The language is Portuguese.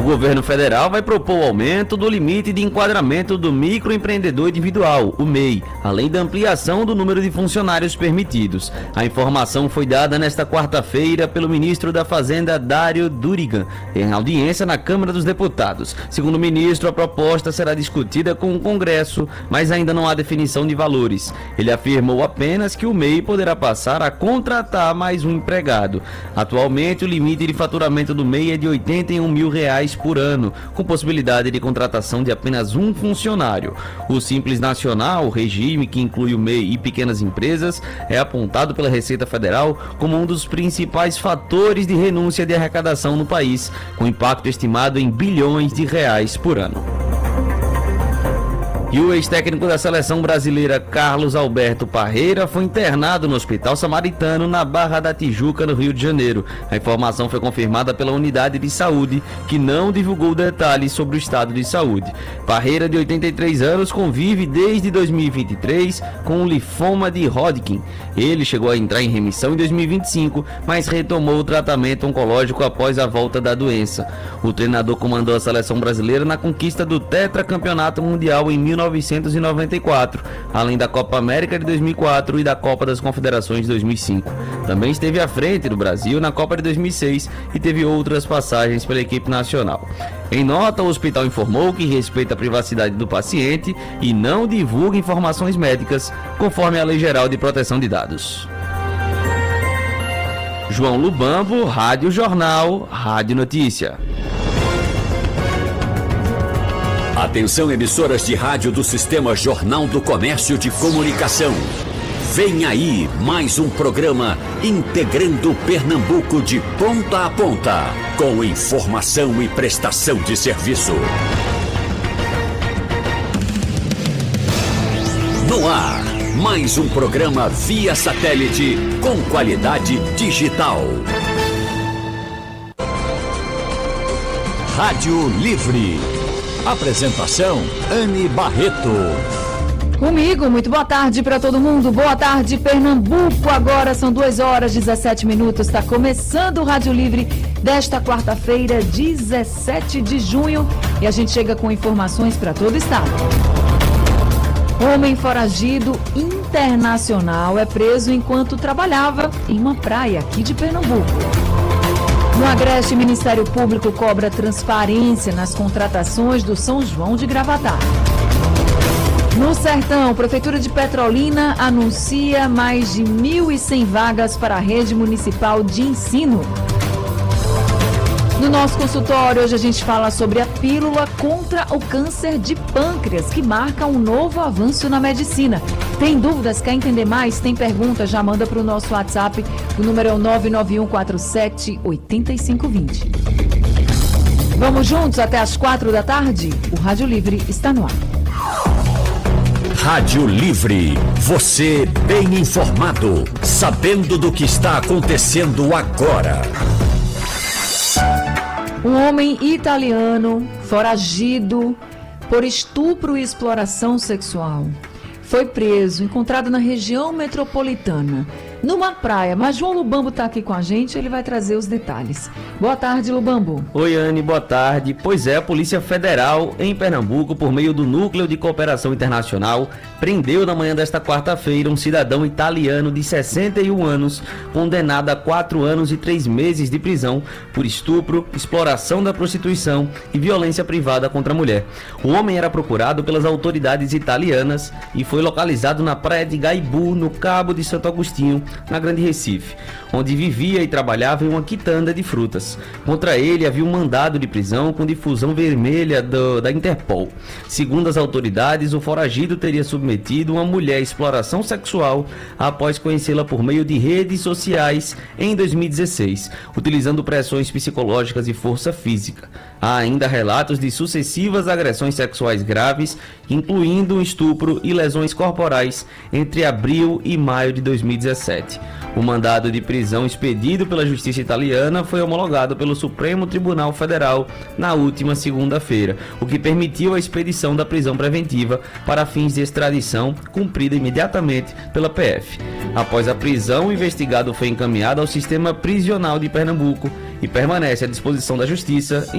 governo federal vai propor o aumento do limite de enquadramento do microempreendedor individual, o MEI, além da ampliação do número de funcionários permitidos. A informação foi dada nesta quarta-feira pelo ministro da Fazenda, Dário Durigan, em audiência na Câmara dos Deputados. Segundo o ministro, a proposta será discutida com o Congresso, mas ainda não há definição de valores. Ele afirmou apenas que o MEI poderá passar a contratar mais um empregado. Atualmente, o limite de faturamento do MEI é de R$ 81 mil por ano, com possibilidade de contratação de apenas um funcionário. O Simples Nacional, regime que inclui o MEI e pequenas empresas, é apontado pela Receita Federal como um dos principais fatores de renúncia de arrecadação no país, com impacto estimado em bilhões de reais por ano. E o ex-técnico da seleção brasileira, Carlos Alberto Parreira, foi internado no Hospital Samaritano, na Barra da Tijuca, no Rio de Janeiro. A informação foi confirmada pela unidade de saúde, que não divulgou detalhes sobre o estado de saúde. Parreira, de 83 anos, convive desde 2023 com o linfoma de Hodgkin. Ele chegou a entrar em remissão em 2025, mas retomou o tratamento oncológico após a volta da doença. O treinador comandou a seleção brasileira na conquista do tetracampeonato mundial em 1994, além da Copa América de 2004 e da Copa das Confederações de 2005. Também esteve à frente do Brasil na Copa de 2006 e teve outras passagens pela equipe nacional. Em nota, o hospital informou que respeita a privacidade do paciente e não divulga informações médicas, conforme a Lei Geral de Proteção de Dados. João Lubambo, Rádio Jornal, Rádio Notícia. Atenção, emissoras de rádio do Sistema Jornal do Comércio de Comunicação. Vem aí mais um programa integrando Pernambuco de ponta a ponta, com informação e prestação de serviço. No ar, mais um programa via satélite com qualidade digital. Rádio Livre. Apresentação, Anne Barreto. Comigo, muito boa tarde para todo mundo. Boa tarde, Pernambuco. Agora são 2h17. Está começando o Rádio Livre desta quarta-feira, 17 de junho. E a gente chega com informações para todo o estado. Homem foragido internacional é preso enquanto trabalhava em uma praia aqui de Pernambuco. No Agreste, o Ministério Público cobra transparência nas contratações do São João de Gravatá. No Sertão, a Prefeitura de Petrolina anuncia mais de 1.100 vagas para a rede municipal de ensino. No nosso consultório, hoje a gente fala sobre a pílula contra o câncer de pâncreas, que marca um novo avanço na medicina. Tem dúvidas? Quer entender mais? Tem pergunta? Já manda para o nosso WhatsApp. O número é o 99147-8520. Vamos juntos até às 4 da tarde? O Rádio Livre está no ar. Rádio Livre. Você bem informado, sabendo do que está acontecendo agora. Um homem italiano foragido por estupro e exploração sexual foi preso, encontrado na região metropolitana, numa praia. Mas João Lubambo está aqui com a gente, ele vai trazer os detalhes. Boa tarde, Lubambo. Oi, Anne, boa tarde. Pois é, a Polícia Federal em Pernambuco, por meio do Núcleo de Cooperação Internacional, prendeu na manhã desta quarta-feira um cidadão italiano de 61 anos, condenado a 4 anos e 3 meses de prisão por estupro, exploração da prostituição e violência privada contra a mulher. O homem era procurado pelas autoridades italianas e foi localizado na praia de Gaibu, no Cabo de Santo Agostinho, na Grande Recife, onde vivia e trabalhava em uma quitanda de frutas. Contra ele havia um mandado de prisão com difusão vermelha da Interpol. Segundo as autoridades, o foragido teria submetido uma mulher à exploração sexual após conhecê-la por meio de redes sociais em 2016, utilizando pressões psicológicas e força física. Há ainda relatos de sucessivas agressões sexuais graves, incluindo um estupro e lesões corporais entre abril e maio de 2017. O mandado de prisão expedido pela Justiça italiana foi homologado pelo Supremo Tribunal Federal na última segunda-feira, o que permitiu a expedição da prisão preventiva para fins de extradição cumprida imediatamente pela PF. Após a prisão, o investigado foi encaminhado ao Sistema Prisional de Pernambuco e permanece à disposição da Justiça